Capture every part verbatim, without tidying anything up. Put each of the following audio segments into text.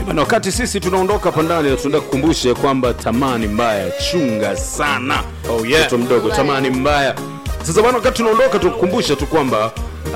Na wakati sisi tunaondoka hapa ndani, tunataka kukumbusha kwamba tamani mbaya, chunga sana. Oh yeah. Mtoto mdogo, tamani mbaya. Sasa bwana, wakati tunaondoka tukukumbusha tu kwamba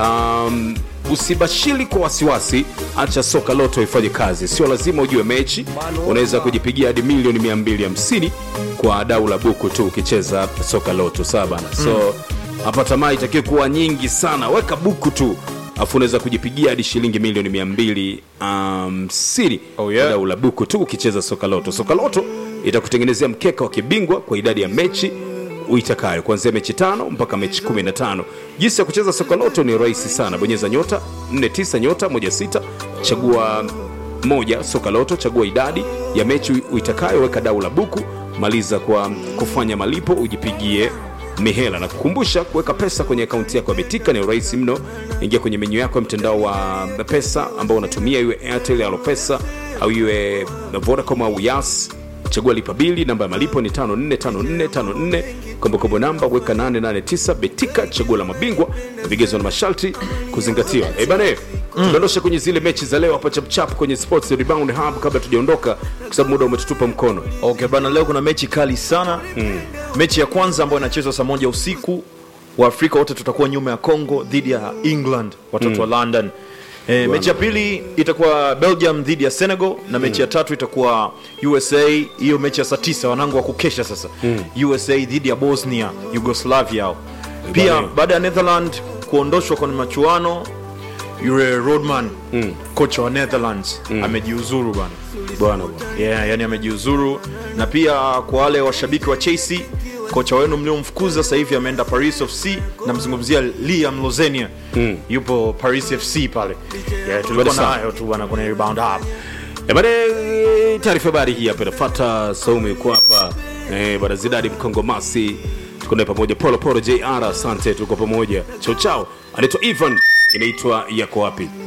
um, usibashiri kwa wasiwasi, acha soka loto ifanye kazi. Sio lazima ujue mechi, unaweza kujipigia hadi milioni mia mbili hamsini kwa dau la buku tu ukicheza soka loto, sawa bana. So hapa tamaa itakiwa kuwa nyingi sana, weka buku tu afu unaweza kujipigia hadi shilingi milioni mia mbili hamsini oh yeah. dau la buku tu ukicheza soka loto. Soka loto itakutengenezea mkeka wa kibingwa kwa idadi ya mechi uitakayo, kuanzia mechi tano mpaka mechi kumi na tano. Jinsi ya kucheza soka loto ni rahisi sana. Bonyeza nyota nne tisa nyota moja sita, chagua moja soka loto, chagua idadi ya mechi uitakayo, weka dau la buku, maliza kwa kufanya malipo, ujipigie mihela. Na kukumbusha, kuweka pesa kwenye akaunti yako ya Betika ni rahisi mno. Ingia kwenye menu yako ya mtandao wa pesa ambao unatumia, iwe Airtel, Alopesa au iwe Vodacom au Yas. Chagua lipa bili, namba ya malipo ni tano nne tano nne tano nne, kombokombo namba weka nane nane tisa. Betika, chaguo la mabingwa, vigezo na masharti kuzingatiwa. Eh bana, mm. Tudondosha kwenye zile mechi za leo hapa chap chap kwenye Sports Rebound Hub kabla tujaondoka, kwa sababu muda umetutupa mkono. Okay bana, leo kuna mechi kali sana. Mm. Mechi ya kwanza ambayo inachezwa saa moja usiku, wa Afrika wote tutakuwa nyuma ya Congo dhidi ya England, watoto wa mm. London. E, mechi ya pili itakuwa Belgium dhidi ya Senegal, na mechi mm. ya tatu itakuwa U S A. Hiyo mechi ya saa tisa, wanangu wa kukesha sasa. mm. U S A dhidi ya Bosnia Yugoslavia. Pia baada ya Netherlands kuondoshwa kwenye machuano, yule Rodman, mm. kocha wa Netherlands, mm. amejiuzuru bwana. Bwana bwana. Yeah, yani amejiuzuru. Na pia kwa wale washabiki wa Chelsea, kocha wenu mliomfukuza sasa hivi ameenda Paris F C, na mzungumzia Liam Lozenia. Mm. Yupo Paris F C pale. Yeah, tulikuwa nayo tu bwana kwenye Rebound Hub. Eh bwana, taarifa habari hii hapa inafuata. Saumu yuko hapa. Eh bwana, Zidadi Mkongomasi. Tuko naye pamoja, Polo Polo J R, asante, tuko pamoja. Chao chao. Anaitwa Ivan, inaitwa Yako Wapi.